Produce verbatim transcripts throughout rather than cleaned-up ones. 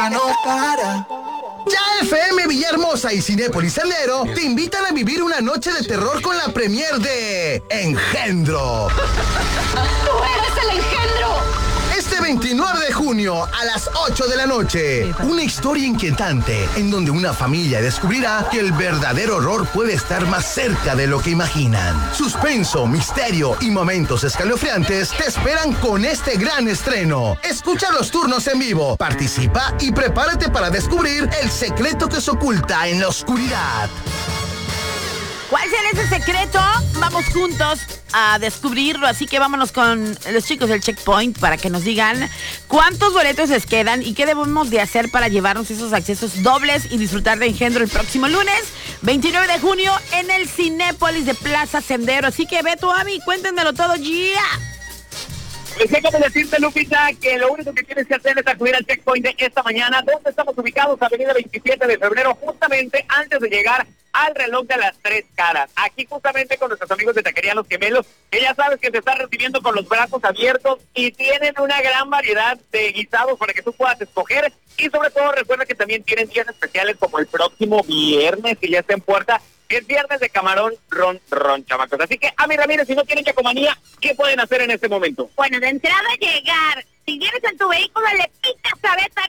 no para. Ya F M Villahermosa y Cinépolis Sendero te invitan a vivir una noche de terror con la premier de Engendro. ¡Tú eres el engendro! Este veintinueve de junio a las ocho de la noche, una historia inquietante en donde una familia descubrirá que el verdadero horror puede estar más cerca de lo que imaginan. Suspenso, misterio y momentos escalofriantes te esperan con este gran estreno. Escucha los turnos en vivo, participa y prepárate para descubrir el secreto que se oculta en la oscuridad. ¿Cuál será ese secreto? Vamos juntos a descubrirlo, así que vámonos con los chicos del Checkpoint para que nos digan cuántos boletos les quedan y qué debemos de hacer para llevarnos esos accesos dobles y disfrutar de Engendro el próximo lunes, veintinueve de junio, en el Cinépolis de Plaza Sendero. Así que Beto, Ami, cuéntenmelo todo, ya. Yeah. Pues déjame decirte, Lupita, que lo único que tienes que hacer es acudir al Checkpoint de esta mañana, donde estamos ubicados, avenida veintisiete de febrero, justamente antes de llegar al reloj de las tres caras. Aquí justamente con nuestros amigos de Taquería Los Gemelos, que ya sabes que te están recibiendo con los brazos abiertos y tienen una gran variedad de guisados para que tú puedas escoger. Y sobre todo recuerda que también tienen días especiales como el próximo viernes, que ya está en puerta. Es viernes de camarón ron, ron, chamacos. Así que, Ami Ramírez, si no tienen yacomanía, ¿qué pueden hacer en este momento? Bueno, de entrada a llegar, si vienes en tu vehículo, le picas a Beto,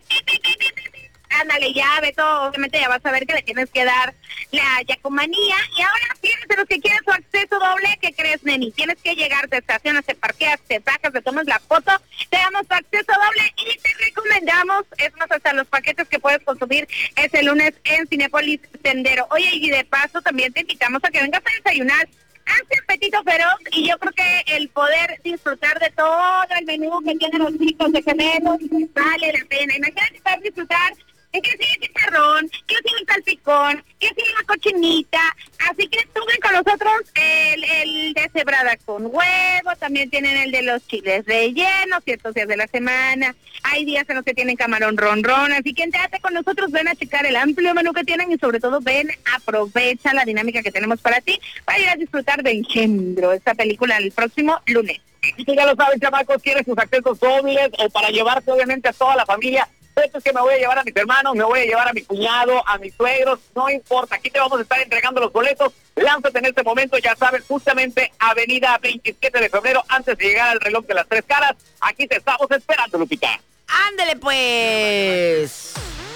ándale ya, Beto, obviamente ya vas a ver que le tienes que dar la yacomanía. Y ahora, fíjense, los que quieren su acceso doble, ¿qué crees, neni? Tienes que llegar, te estacionas, te parqueas, te sacas, te tomas la foto, te damos tu acceso doble y te recomendamos, es más, hasta los paquetes que puedes consumir ese lunes en Cinépolis Sendero. Oye, y de paso también te invitamos a que vengas a desayunar. Hace apetito feroz y yo creo que el poder disfrutar de todo el menú que tienen los chicos de Gemelos vale la pena. Imagínate poder disfrutar de que sigue el chicharrón, que sigue el salpicón, que sigue la cochinita. Así que estuve con nosotros el, el de cebrada con huevo, también tienen el de los chiles rellenos, ciertos días de la semana. Hay días en los que tienen camarón ron ron, así que entrate con nosotros, ven a checar el amplio menú que tienen y sobre todo ven, aprovecha la dinámica que tenemos para ti, para ir a disfrutar de Engendro, esta película el próximo lunes. Y tú ya lo sabes, chamacos, quieres sus accesos dobles o para llevarte obviamente a toda la familia. Esto es que me voy a llevar a mis hermanos, me voy a llevar a mi cuñado, a mis suegros, no importa, aquí te vamos a estar entregando los boletos. Lánzate en este momento, ya sabes, justamente avenida veintisiete de febrero, antes de llegar al reloj de las tres caras. Aquí te estamos esperando, Lupita. Ándele pues.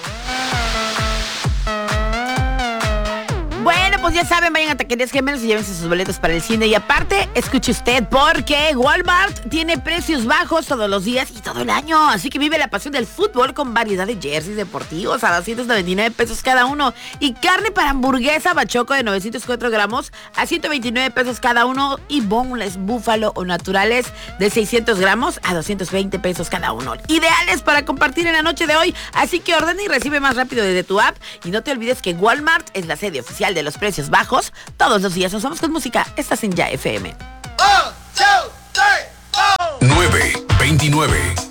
Bueno, pues ya saben, vayan a Taquerías Gemelos y llévense sus boletos para el cine. Y aparte, escuche usted, porque Walmart tiene precios bajos todos los días y todo el año. Así que vive la pasión del fútbol con variedad de jerseys deportivos a doscientos noventa y nueve pesos cada uno. Y carne para hamburguesa bachoco de novecientos cuatro gramos a ciento veintinueve pesos cada uno. Y boneless búfalo o naturales de seiscientos gramos a doscientos veinte pesos cada uno. Ideales para compartir en la noche de hoy. Así que ordena y recibe más rápido desde tu app. Y no te olvides que Walmart es la sede oficial de los precios bajos. Todos los días nos vamos con música. Estás en Ya F M. Oh, two, three, four. nueve veintinueve.